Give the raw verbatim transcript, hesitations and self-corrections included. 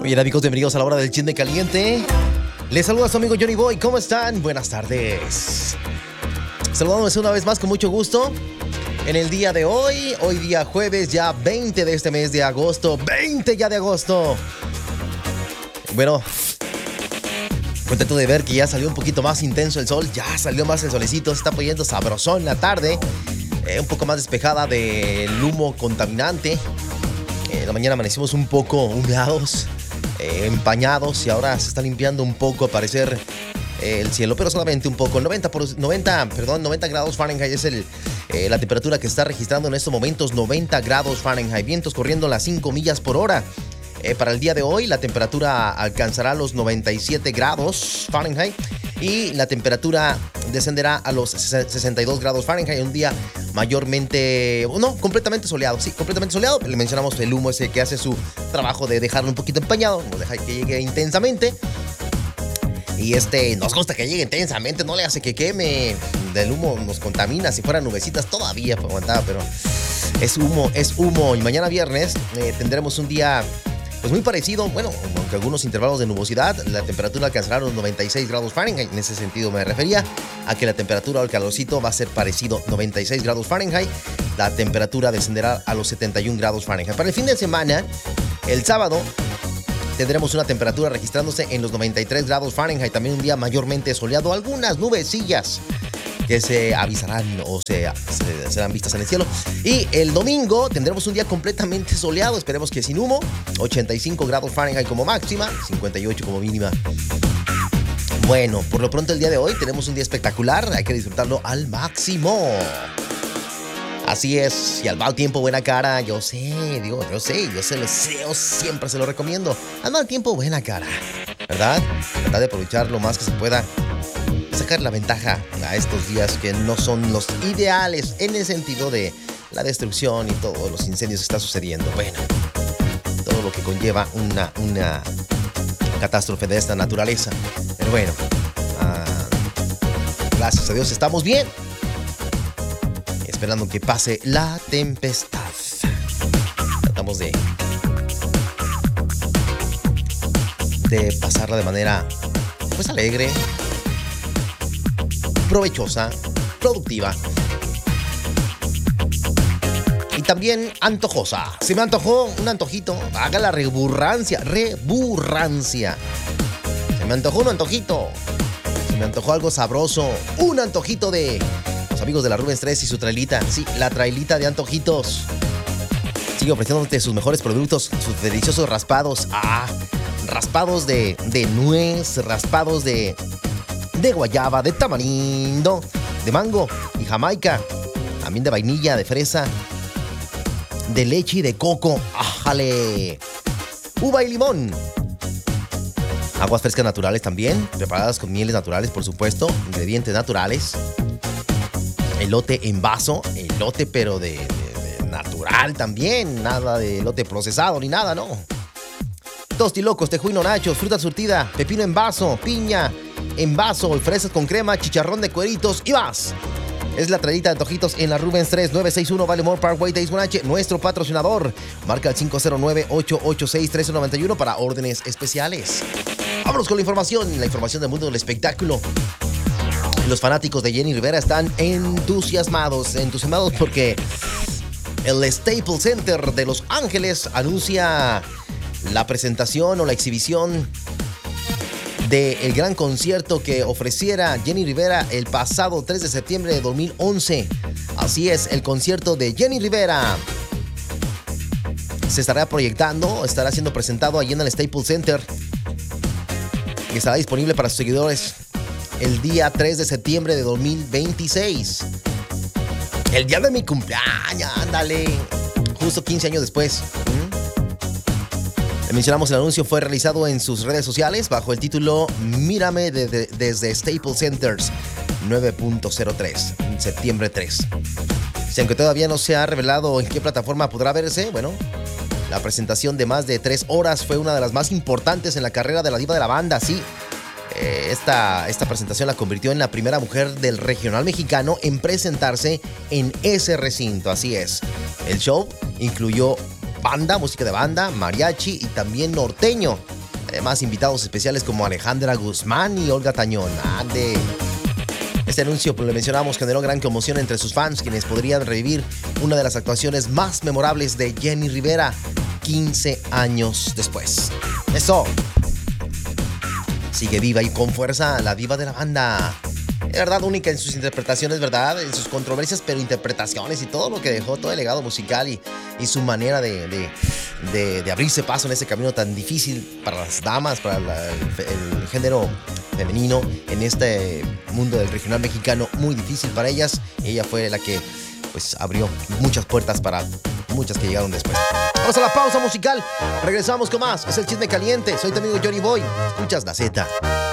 Bien, amigos, bienvenidos a la hora del chisme caliente. Les saluda a su amigo Johnny Boy. ¿Cómo están? Buenas tardes. Saludándoles una vez más con mucho gusto. En el día de hoy, hoy día jueves, ya veinte de este mes de agosto. veinte ya de agosto. Bueno, contento de ver que ya salió un poquito más intenso el sol. Ya salió más el solecito. Se está poniendo sabrosón la tarde. Eh, un poco más despejada del humo contaminante. Eh, en la mañana amanecimos un poco humeados. Eh, empañados y ahora se está limpiando un poco a parecer eh, el cielo, pero solamente un poco. noventa, por, noventa, perdón, noventa grados Fahrenheit es el, eh, la temperatura que está registrando en estos momentos. noventa grados Fahrenheit, vientos corriendo a las cinco millas por hora. Eh, para el día de hoy la temperatura alcanzará los noventa y siete grados Fahrenheit y la temperatura descenderá a los sesenta y dos grados Fahrenheit. Un día mayormente, no, completamente soleado, sí, completamente soleado. Le mencionamos el humo ese que hace su trabajo de dejarlo un poquito empañado, no deja que llegue intensamente. Y este, nos gusta que llegue intensamente, no le hace que queme. Del humo nos contamina, si fueran nubecitas todavía aguantaba, pero es humo, es humo. Y mañana viernes eh, tendremos un día pues muy parecido, bueno, aunque algunos intervalos de nubosidad. La temperatura alcanzará los noventa y seis grados Fahrenheit. En ese sentido me refería a que la temperatura o el calorcito va a ser parecido, noventa y seis grados Fahrenheit. La temperatura descenderá a los setenta y un grados Fahrenheit. Para el fin de semana, el sábado, tendremos una temperatura registrándose en los noventa y tres grados Fahrenheit. También un día mayormente soleado, algunas nubecillas que se avisarán o se, se, serán vistas en el cielo. Y el domingo tendremos un día completamente soleado, esperemos que sin humo. ochenta y cinco grados Fahrenheit como máxima, cincuenta y ocho como mínima. Bueno, por lo pronto el día de hoy tenemos un día espectacular, hay que disfrutarlo al máximo. Así es, y al mal tiempo buena cara, yo sé, digo, yo sé, yo se lo sé, yo siempre se lo recomiendo. Al mal tiempo buena cara, ¿verdad? Tratar de aprovechar lo más que se pueda, sacar la ventaja a estos días que no son los ideales en el sentido de la destrucción y todos los incendios que está sucediendo. Bueno, todo lo que conlleva una, una catástrofe de esta naturaleza. Pero bueno, ah, gracias a Dios estamos bien, esperando que pase la tempestad. Tratamos de de pasarla de manera pues alegre, provechosa, productiva y también antojosa. Se me antojó un antojito, haga la reburrancia, reburrancia. Se me antojó un antojito, se me antojó algo sabroso, un antojito de los amigos de la Rubens tres y su trailita. Sí, la trailita de antojitos. Sigue ofreciéndote sus mejores productos, sus deliciosos raspados. Ah, raspados de, de nuez, raspados de... de guayaba, de tamarindo, de mango y jamaica, también de vainilla, de fresa, de leche y de coco, ¡ájale! Uva y limón. Aguas frescas naturales también, preparadas con mieles naturales, por supuesto, ingredientes naturales. Elote en vaso, elote pero de, de, de natural también, nada de elote procesado ni nada, ¿no? Tostilocos, tejuino, nachos, fruta surtida, pepino en vaso, piña en vaso, fresas con crema, chicharrón de cueritos y más. Es la trailita de antojitos en la Rubens tres, novecientos sesenta y uno Baltimore Parkway, Days one H, nuestro patrocinador. Marca el cinco cero nueve, ocho ocho seis, uno tres nueve uno para órdenes especiales. Vámonos con la información, la información del mundo del espectáculo. Los fanáticos de Jenny Rivera están entusiasmados, entusiasmados porque el Staples Center de Los Ángeles anuncia la presentación o la exhibición del gran concierto que ofreciera Jenny Rivera el pasado tres de septiembre de dos mil once. Así es, el concierto de Jenny Rivera se estará proyectando, estará siendo presentado allí en el Staples Center y estará disponible para sus seguidores el día tres de septiembre de dos mil veintiséis. El día de mi cumpleaños, ándale, justo quince años después. ¿Mm? Mencionamos el anuncio, fue realizado en sus redes sociales bajo el título Mírame de, de, desde Staples Centers nueve punto cero tres, septiembre tres. Si aunque todavía no se ha revelado en qué plataforma podrá verse, bueno, la presentación de más de tres horas fue una de las más importantes en la carrera de la diva de la banda, sí. Eh, esta, esta presentación la convirtió en la primera mujer del regional mexicano en presentarse en ese recinto, así es. El show incluyó banda, música de banda, mariachi y también norteño. Además, invitados especiales como Alejandra Guzmán y Olga Tañón. ¡Ande! Este anuncio, pues, lo mencionamos, generó gran conmoción entre sus fans, quienes podrían revivir una de las actuaciones más memorables de Jenni Rivera quince años después. ¡Eso! Sigue viva y con fuerza la diva de la banda. De verdad, única en sus interpretaciones, ¿verdad? En sus controversias, pero interpretaciones y todo lo que dejó, todo el legado musical y, y su manera de, de, de, de abrirse paso en ese camino tan difícil para las damas, para la, el, el género femenino en este mundo del regional mexicano, muy difícil para ellas. Ella fue la que, pues, abrió muchas puertas para muchas que llegaron después. Vamos a la pausa musical. Regresamos con más. Es el Chisme Caliente. Soy tu amigo Johnny Boy. Escuchas La Z.